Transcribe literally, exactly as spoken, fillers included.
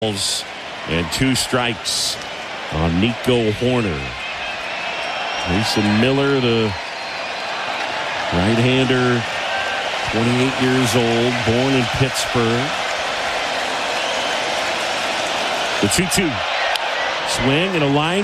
And two strikes on Nico Hoerner. Mason Miller, the right-hander, twenty-eight years old, born in Pittsburgh. The two two. Swing and a line